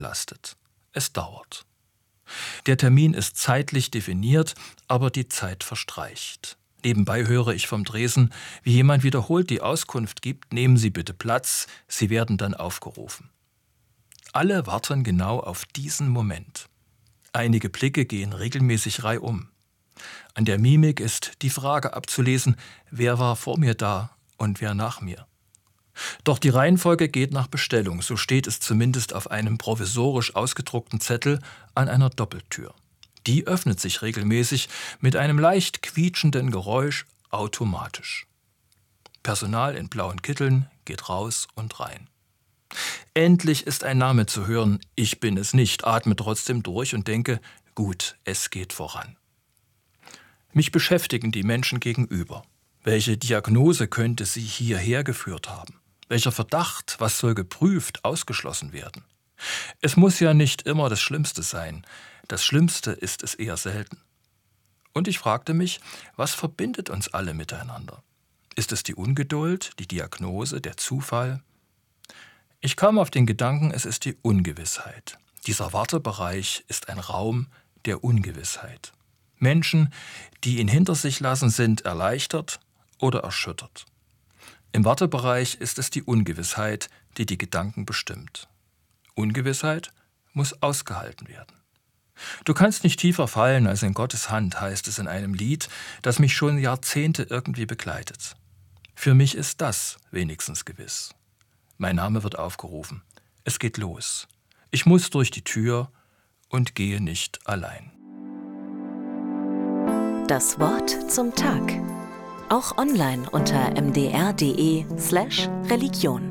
lastet. Es dauert. Der Termin ist zeitlich definiert, aber die Zeit verstreicht. Nebenbei höre ich vom Dresen, wie jemand wiederholt die Auskunft gibt: Nehmen Sie bitte Platz, Sie werden dann aufgerufen. Alle warten genau auf diesen Moment. Einige Blicke gehen regelmäßig reihum. An der Mimik ist die Frage abzulesen: Wer war vor mir da und wer nach mir? Doch die Reihenfolge geht nach Bestellung, so steht es zumindest auf einem provisorisch ausgedruckten Zettel an einer Doppeltür. Die öffnet sich regelmäßig mit einem leicht quietschenden Geräusch automatisch. Personal in blauen Kitteln geht raus und rein. Endlich ist ein Name zu hören. Ich bin es nicht, atme trotzdem durch und denke: Gut, es geht voran. Mich beschäftigen die Menschen gegenüber. Welche Diagnose könnte sie hierher geführt haben? Welcher Verdacht, was soll geprüft, ausgeschlossen werden? Es muss ja nicht immer das Schlimmste sein. Das Schlimmste ist es eher selten. Und ich fragte mich, was verbindet uns alle miteinander? Ist es die Ungeduld, die Diagnose, der Zufall? Ich kam auf den Gedanken, es ist die Ungewissheit. Dieser Wartebereich ist ein Raum der Ungewissheit. Menschen, die ihn hinter sich lassen, sind erleichtert oder erschüttert. Im Wartebereich ist es die Ungewissheit, die die Gedanken bestimmt. Ungewissheit muss ausgehalten werden. Du kannst nicht tiefer fallen als in Gottes Hand, heißt es in einem Lied, das mich schon Jahrzehnte irgendwie begleitet. Für mich ist das wenigstens gewiss. Mein Name wird aufgerufen. Es geht los. Ich muss durch die Tür und gehe nicht allein. Das Wort zum Tag. Auch online unter mdr.de/Religion.